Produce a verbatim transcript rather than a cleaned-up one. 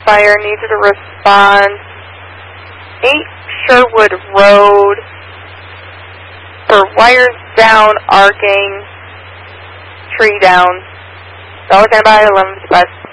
fire. Need you to respond. eight Sherwood Road for wires down, arcing, tree down. Dollar County by eleven fifty-five.